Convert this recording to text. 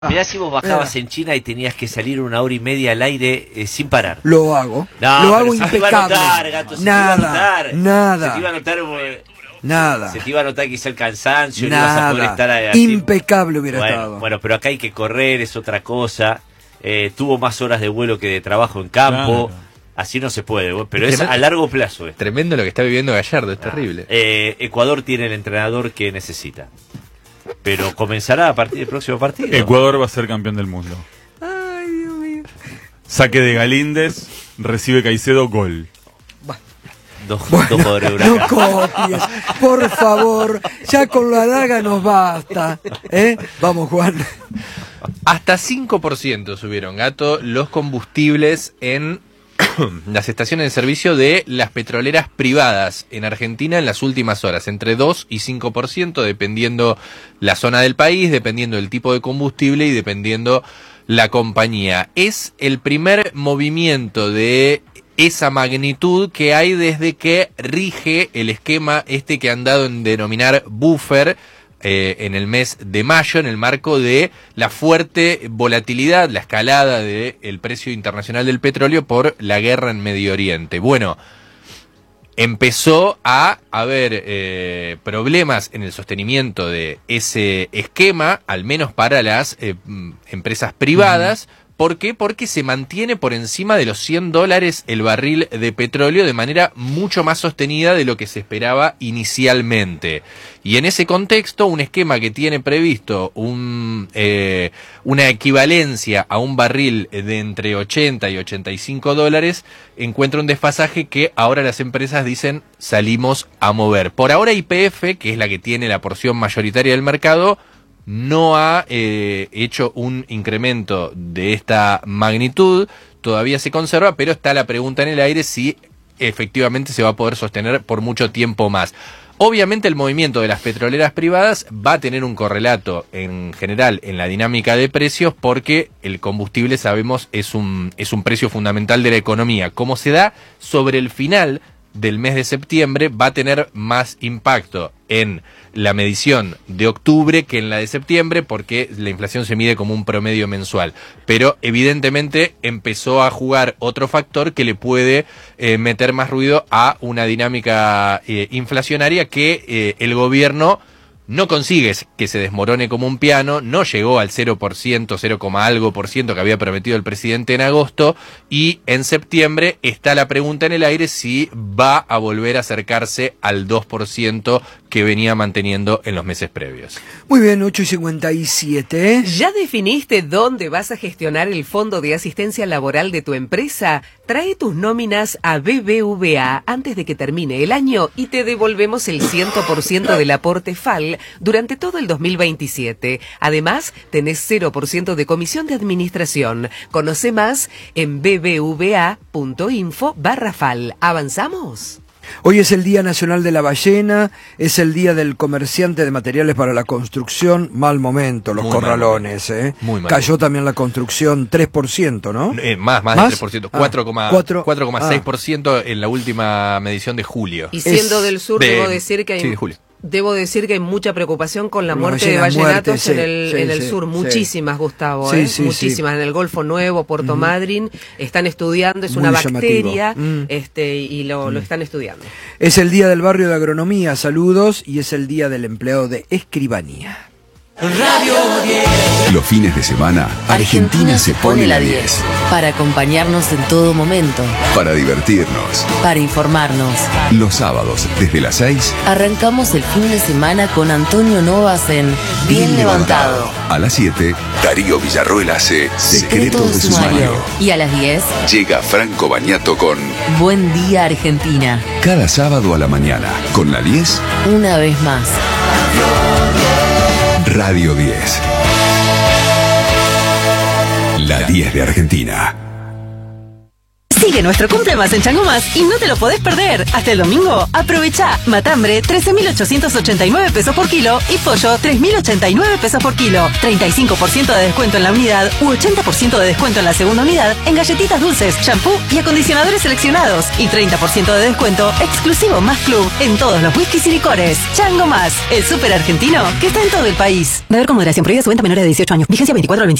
Mirá si vos bajabas en China y tenías que salir 1 hora y media al aire sin parar. Lo hago. No, lo hago se impecable. te iba a notar, gato, se nada, te iba a notar. nada. Se te iba a notar, nada. Se te iba a notar quizá el cansancio, no Nada. ibas a poder estar así. Impecable hubiera estado. Bueno, pero acá hay que correr, es otra cosa. Tuvo más horas de vuelo que de trabajo en campo. Claro. Así no se puede, pero es a largo plazo. Tremendo lo que está viviendo Gallardo, es terrible. Ecuador tiene el entrenador que necesita. Pero comenzará a partir del próximo partido. Ecuador va a ser campeón del mundo. Ay, Dios mío. Saque de Galíndez, recibe Caicedo, gol. Dos jugadores de Huracán. No copies, por favor. Ya con la daga nos basta. Vamos, Juan. Hasta 5% subieron, Gato, los combustibles en las estaciones de servicio de las petroleras privadas en Argentina en las últimas horas, entre 2 y 5%, dependiendo la zona del país, dependiendo el tipo de combustible y dependiendo la compañía. Es el primer movimiento de esa magnitud que hay desde que rige el esquema que han dado en denominar buffer, en el mes de mayo, en el marco de la fuerte volatilidad, la escalada del precio internacional del petróleo por la guerra en Medio Oriente. Bueno, empezó a haber problemas en el sostenimiento de ese esquema, al menos para las empresas privadas. ¿Por qué? Porque se mantiene por encima de los $100 el barril de petróleo de manera mucho más sostenida de lo que se esperaba inicialmente. Y en ese contexto, un esquema que tiene previsto una equivalencia a un barril de entre 80 y $85, encuentra un desfasaje que ahora las empresas dicen salimos a mover. Por ahora YPF, que es la que tiene la porción mayoritaria del mercado, no ha hecho un incremento de esta magnitud, todavía se conserva, pero está la pregunta en el aire si efectivamente se va a poder sostener por mucho tiempo más. Obviamente el movimiento de las petroleras privadas va a tener un correlato en general en la dinámica de precios porque el combustible, sabemos, es un precio fundamental de la economía. Como se da sobre el final del mes de septiembre, va a tener más impacto en la medición de octubre que en la de septiembre, porque la inflación se mide como un promedio mensual. Pero evidentemente empezó a jugar otro factor que le puede meter más ruido a una dinámica inflacionaria que el gobierno no consigue que se desmorone como un piano, no llegó al 0%, 0, algo por ciento que había prometido el presidente en agosto, y en septiembre está la pregunta en el aire si va a volver a acercarse al 2% que venía manteniendo en los meses previos. Muy bien, 8:57. ¿Ya definiste dónde vas a gestionar el fondo de asistencia laboral de tu empresa? Trae tus nóminas a BBVA antes de que termine el año y te devolvemos el 100% del aporte FAL durante todo el 2027. Además, tenés 0% de comisión de administración. Conoce más en bbva.info/FAL. ¿Avanzamos? Hoy es el Día Nacional de la Ballena, es el Día del Comerciante de Materiales para la Construcción. Mal momento, los corralones. Muy mal. Cayó también la construcción 3%, ¿no? Más del 3%, 4,6% en la última medición de julio. Y siendo del sur, debo decir que hay... Sí, de julio. Debo decir que hay mucha preocupación con la muerte de ballenatos en el sur. Muchísimas, Gustavo. Muchísimas. En el Golfo Nuevo, Puerto Madryn, están estudiando, es una bacteria, y lo están estudiando. Es el Día del Barrio de Agronomía, saludos, y es el Día del Empleado de Escribanía. Radio 10. Los fines de semana, Argentina se pone la 10. Para acompañarnos en todo momento. Para divertirnos. Para informarnos. Los sábados, desde las 6. Arrancamos el fin de semana con Antonio Novas en Bien Levantado. A las 7, Darío Villarroel hace Secreto de Sumario. Y a las 10, llega Franco Bagnato con Buen Día Argentina. Cada sábado a la mañana, con la 10. Una vez más. Radio 10. La 10 de Argentina. Sigue nuestro cumple más en Chango Más y no te lo podés perder. Hasta el domingo, aprovecha matambre 13.889 pesos por kilo y pollo 3.089 pesos por kilo. 35% de descuento en la unidad u 80% de descuento en la segunda unidad en galletitas dulces, shampoo y acondicionadores seleccionados. Y 30% de descuento exclusivo Más Club en todos los whiskies y licores. Chango Más, el súper argentino que está en todo el país. Beber con moderación, prohibida su venta a menores de 18 años. Vigencia 24 al 25.